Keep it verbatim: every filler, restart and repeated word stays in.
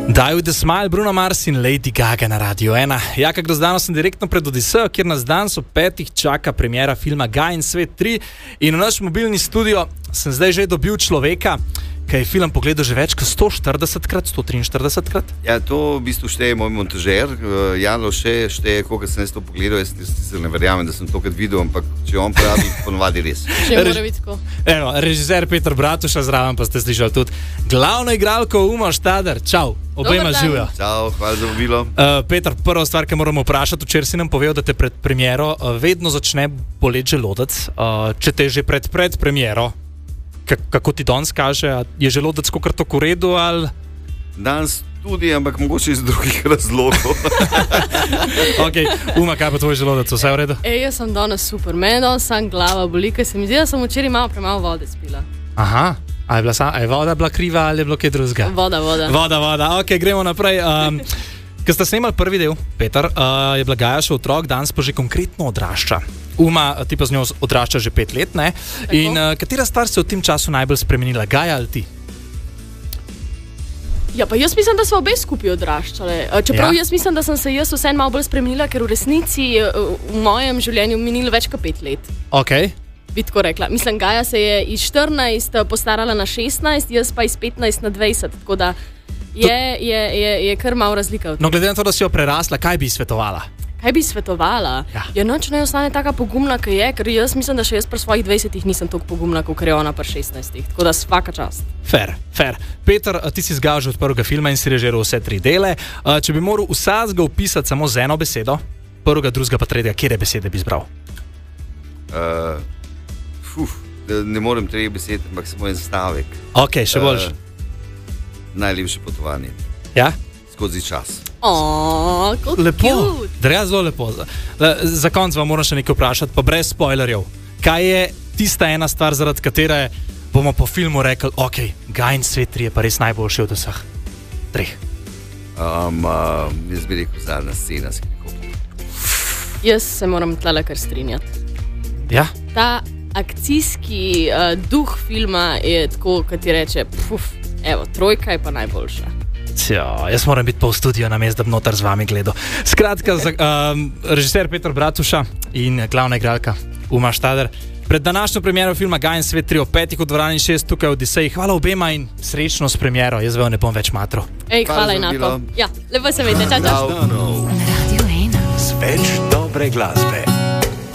Die with a Smile, Bruno Mars in Lady Gaga na Radio ena. Ja, kako danes sem direktno pred Odisejo, kjer nas danes ob petih čaka premiera filma Guy in Svet tri. In v naš mobilni studio sem zdaj že dobil človeka, ki je film pogledal že več kot sto štiridesetkrat, sto triinštiridesetkrat. Ja, to v bistvu šteje moj montažer. Jano še šteje, koliko sem jaz to pogledal. Jaz se ne verjamem, da sem to kad videl, ampak če on pravi, ponovadi res. Če mora biti tako. Evo, režiser Peter Bratuša, zraven pa ste slišali tudi glavno igralko Uma Štader. Čau, obema živijo. Čau, hvala za vabilo. Uh, Peter, prva stvar, ki moramo vprašati, včeraj si nam povedal, da te pred premiero uh, vedno začne boleči želodec. Uh, če te že pred, pred premiero, kako ti danes kaže, je želodec kakor tako v redu ali? Danes tudi, ampak mogoče iz drugih razlogov. Ok, Uma, kaj pa tvoj želodec, vse v redu? E, jaz sem danes super, meni danes sam glava boli, ker se mi zdi, da sem včeraj malo premalo vode spila. Aha, a je, bila sa, a je voda bila kriva ali je bilo kaj drugega? Voda, voda. Voda, voda, ok, gremo naprej. Um, Ko ste snemali prvi del, Peter, uh, je bila Gaja še otrok, danes pa že konkretno odrašča. Uma, ti pa z njo odrašča že pet let, ne? Tako. In uh, katera stvar se v tem času najbolj spremenila, Gaja ali ti? Ja, pa jaz mislim, da smo obe skupaj odraščali. Čeprav ja. jaz mislim, da sem se jaz vseeno malo bolj spremenila, ker v resnici v mojem življenju minilo več kot pet let. Ok. Bi tako rekla. Mislim, Gaja se je iz štirinajst postarala na šestnajst, jaz pa iz petnajst na dvajset, tako da je, je, je, je kar malo razlika. No, glede na to, da si jo prerasla, kaj bi svetovala? Kaj bi svetovala? Ja, ja noč ne ostane taka pogumna, kot je, ker jaz mislim, da še jaz pri svojih dvajsetih nisem tako pogumna, kot je ona pri šestnajstih. Tako da svaka čast. Fair, fair. Peter, ti si zgal že od prvega filma in si režiral vse tri dele. Če bi moral vsakega opisati samo z eno besedo, prvega, drugega pa tretjega, kje besede bi izbral? Uh, fuf, ne morem treh besed, ampak samo en stavek. Ok, še boljš. Uh, najlepše potovanje. Ja? Skozi čas. Oooo, kot lepo, cute. Da je zelo lepo. Za, za konc vam moram še nekaj vprašati, pa brez spoilerjev. Kaj je tista ena stvar, zaradi katere bomo po filmu rekli, ok, Guy in Svet tri je pa res najboljši od vseh treh? Um, uh, jaz bi rekel zadnja scena s helikopterjem. Jaz se moram tlele kar strinjati. Ja? Ta akcijski uh, duh filma je tako, kot ti reče, puf, evo, trojka je pa najboljša. Tja, jaz moram biti pa v studiu na mestu, da bi noter z vami gledal. Skratka, za, um, režiser Peter Bratuša in glavna igralka Uma Štader. Pred današnjo premiero filma Guy in Svet tri ob petih v dvorani šest tukaj v Odiseji. Hvala obema in srečno s premiero. Jaz vejo ne bom več matro. Ej, hvala enako. Ja, lepo se vidite. Čau, čau. Na Radio ena. Z več dobre glasbe.